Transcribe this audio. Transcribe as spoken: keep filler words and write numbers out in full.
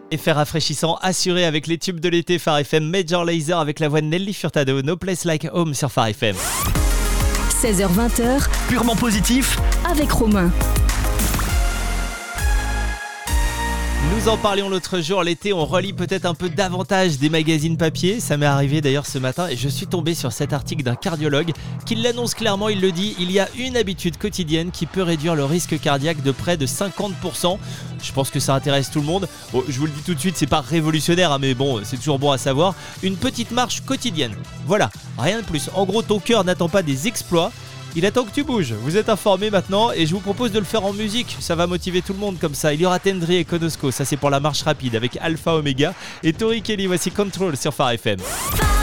Effet rafraîchissant assuré avec les tubes de l'été. Phare F M, Major Lazer avec la voix de Nelly Furtado, No Place Like Home sur Phare F M. seize heures vingt, Purement positif avec Romain. Nous en parlions l'autre jour, l'été on relit peut-être un peu davantage des magazines papier. Ça m'est arrivé d'ailleurs ce matin et je suis tombé sur cet article d'un cardiologue qui l'annonce clairement, il le dit, il y a une habitude quotidienne qui peut réduire le risque cardiaque de près de cinquante pour cent. Je pense que ça intéresse tout le monde. Bon, je vous le dis tout de suite, c'est pas révolutionnaire, hein, mais bon, c'est toujours bon à savoir. Une petite marche quotidienne. Voilà, rien de plus. En gros, ton cœur n'attend pas des exploits. Il attend que tu bouges. Vous êtes informés maintenant et je vous propose de le faire en musique. Ça va motiver tout le monde comme ça. Il y aura Tendry et Konosko. Ça, c'est pour la marche rapide avec Alpha Omega. Et Tori Kelly, voici Control sur Phare F M.